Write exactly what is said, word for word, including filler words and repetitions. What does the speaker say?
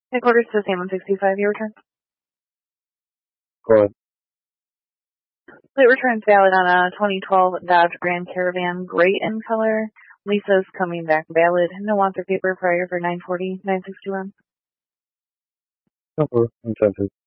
Headquarters to Salmon sixty-five, your return. Go ahead. Plate returns valid on a twenty twelve Dodge Grand Caravan, gray in color. Lisa's coming back valid. No author paper prior for nine forty, nine sixty-one. Number incentive.